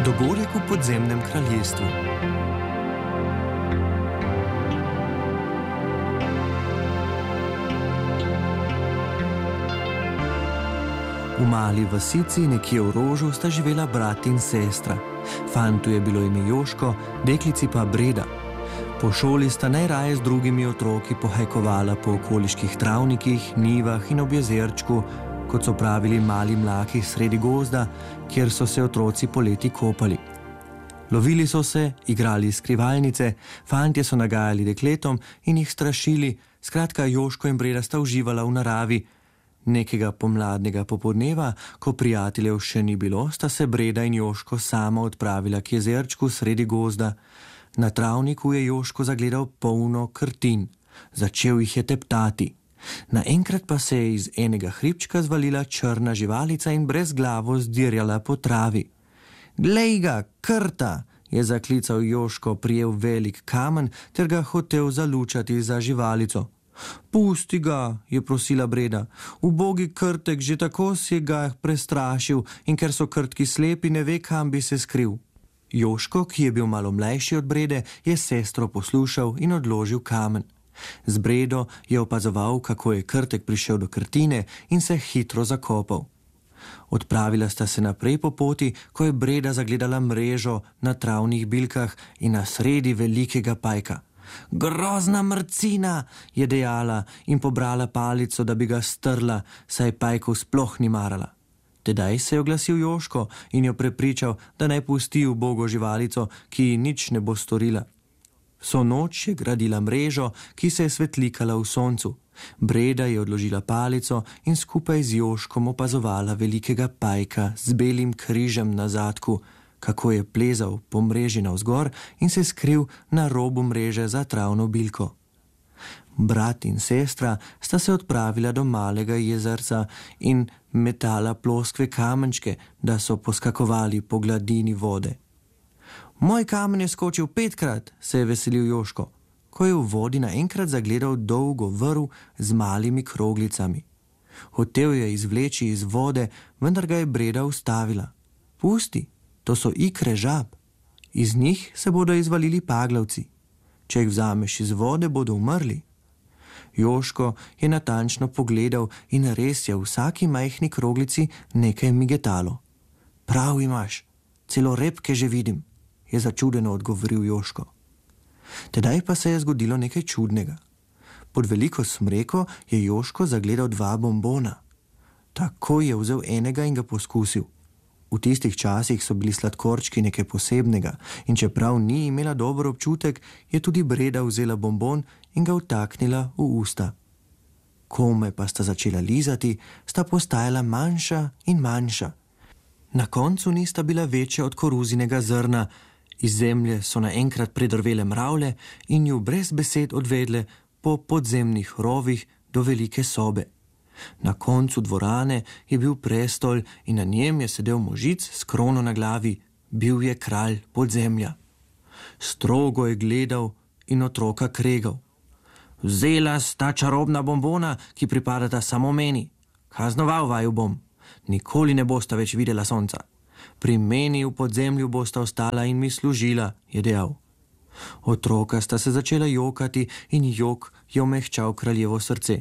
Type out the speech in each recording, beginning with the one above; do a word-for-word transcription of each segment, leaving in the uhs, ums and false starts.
Dogodek v podzemnem kraljestvu. V mali vasici nekje v Rožu sta živela brat in sestra. Fantu je bilo ime Joško, deklici pa Breda. Po šoli sta najraje z drugimi otroki pohajkovala po okoliških travnikih, nivah in ob jezerčku, kot so pravili mali mlaki sredi gozda, kjer so se otroci poleti kopali. Lovili so se, igrali skrivalnice, fantje so nagajali dekletom in jih strašili, skratka Joško in Breda sta uživala v naravi. Nekega pomladnega popodneva, ko prijateljev še ni bilo, sta se Breda in Joško sama odpravila k jezerčku sredi gozda. Na travniku je Joško zagledal polno krtin. Začel jih je teptati. Naenkrat pa se je iz enega hribčka zvalila črna živalica in brezglavo zdirjala po travi. Glej ga, krta, je zaklical Joško, prijel velik kamen ter ga hotel zalučati za živalico. Pusti ga, je prosila Breda. Ubogi krtek, že tako si ga prestrašil in ker so krtki slepi, ne ve, kam bi se skril. Joško, ki je bil malo mlajši od Brede, je sestro poslušal in odložil kamen. Z Bredo je opazoval, kako je krtek prišel do krtine in se hitro zakopal. Odpravila sta se naprej po poti, ko je Breda zagledala mrežo na travnih bilkah in na sredi velikega pajka. Grozna mrcina, je dejala in pobrala palico, da bi ga strla, saj pajkov sploh ni marala. Tedaj se je oglasil Joško in jo prepričal, da naj pusti ubogo živalico, ki ji nič ne bo storila. Vso noč je gradila mrežo, ki se je svetlikala v soncu. Breda je odložila palico in skupaj z Joškom opazovala velikega pajka z belim križem na zadku, kako je plezal po mreži navzgor in se skril na robu mreže za travno bilko. Brat in sestra sta se odpravila do malega jezerca in metala ploskve kamenčke, da so poskakovali po gladini vode. Moj kamen je skočil petkrat, se je veselil Joško, ko je v vodi naenkrat zagledal dolgo vrv z malimi kroglicami. Hotel je izvleči iz vode, vendar ga je Breda ustavila. Pusti, to so ikre žab. Iz njih se bodo izvalili paglavci. Če jih vzameš iz vode, bodo umrli. Joško je natančno pogledal in res je v vsaki majhni kroglici nekaj migetalo. Prav imaš, celo repke že vidim, je začudeno odgovoril Joško. Tedaj pa se je zgodilo nekaj čudnega. Pod veliko smreko je Joško zagledal dva bombona. Tako je vzel enega in ga poskusil. V tistih časih so bili sladkorčki nekaj posebnega in čeprav ni imela dober občutek, je tudi Breda vzela bombon in ga vtaknila v usta. Kome pa sta začela lizati, sta postajala manjša in manjša. Na koncu nista bila večja od koruzinega zrna, iz zemlje so naenkrat pridrvele mravlje in ju brez besed odvedle po podzemnih rovih do velike sobe. Na koncu dvorane je bil prestol in na njem je sedel možic s krono na glavi, bil je kralj podzemlja. Strogo je gledal in otroka kregal. Vzela sta čarobna bombona, ki pripadata samo meni. Kaznoval vaju bom, nikoli ne bosta več videla sonca. Pri meni v podzemlju bosta ostala in mi služila, je dejal. Otroka sta se začela jokati in jok je omehčal kraljevo srce.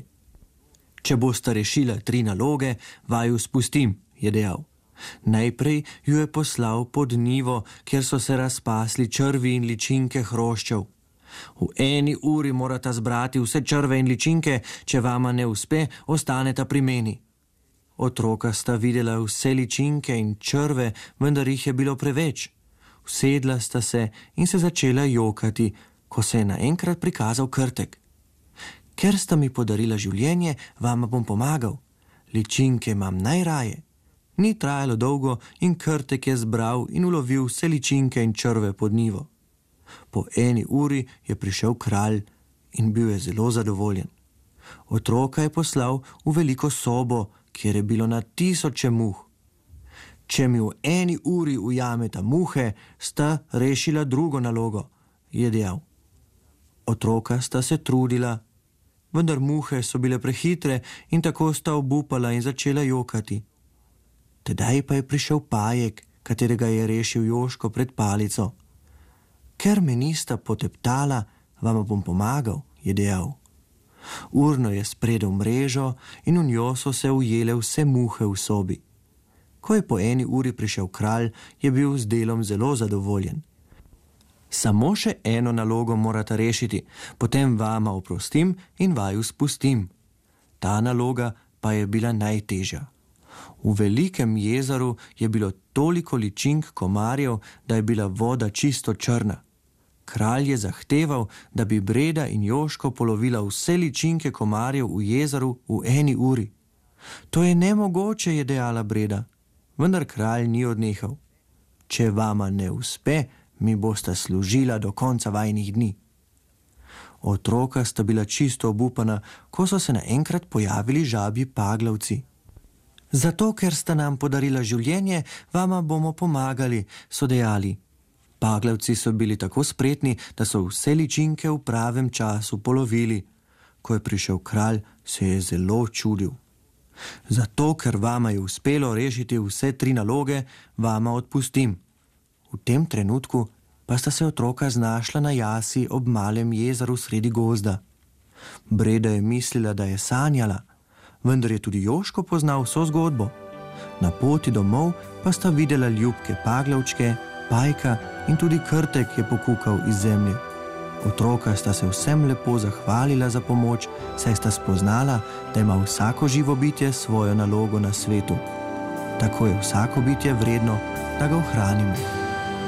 Če bosta rešila tri naloge, vaju spustim, je dejal. Najprej ju je poslal pod nivo, kjer so se razpasli črvi in ličinke hroščev. V eni uri morata zbrati vse črve in ličinke, če vama ne uspe, ostaneta pri meni. Otroka sta videla vse ličinke in črve, vendar jih je bilo preveč. Usedla sta se in se začela jokati, ko se je naenkrat prikazal krtek. Ker sta mi podarila življenje, vama bom pomagal. Ličinke imam najraje. Ni trajalo dolgo in krtek je zbral in ulovil vse ličinke in črve pod nivo. Po eni uri je prišel kralj in bil je zelo zadovoljen. Otroka je poslal v veliko sobo, kjer je bilo na tisoče muh. Če mi v eni uri ujameta muhe, sta rešila drugo nalogo, je dejal. Otroka sta se trudila, vendar muhe so bile prehitre in tako sta obupala in začela jokati. Tedaj pa je prišel pajek katerega je rešil Joško pred palico. Ker me nista poteptala, vam bom pomagal, je dejal. Urno je spredel mrežo in v njo so se ujele vse muhe v sobi. Ko je po eni uri prišel kralj, je bil z delom zelo zadovoljen. Samo še eno nalogo morate rešiti, potem vama oprostim in vaju spustim. Ta naloga pa je bila najtežja. V velikem jezeru je bilo toliko ličink komarjev, da je bila voda čisto črna. Kralj je zahteval, da bi Breda in Joško polovila vse ličinke komarjev v jezeru v eni uri. To je nemogoče, je dejala Breda, vendar kralj ni odnehal. Če vama ne uspe, mi bosta služila do konca vajnih dni. Otroka sta bila čisto obupana, ko so se naenkrat pojavili žabji paglavci. Zato, ker sta nam podarila življenje, vama bomo pomagali, so dejali. Paglavci so bili tako spretni, da so vse ličinke v pravem času polovili. Ko je prišel kralj, se je zelo čudil. Zato, ker vama je uspelo rešiti vse tri naloge, vama odpustim. V tem trenutku pa sta se otroka znašla na jasi ob malem jezeru sredi gozda. Breda je mislila, da je sanjala, vendar je tudi Joško poznal vso zgodbo. Na poti domov pa sta videla ljubke paglavčke, Pajka in tudi Krtek je pokukal iz zemlje. Otroka sta se vsem lepo zahvalila za pomoč, saj sta spoznala, da ima vsako živo bitje svojo nalogo na svetu. Tako je vsako bitje vredno, da ga ohranimo.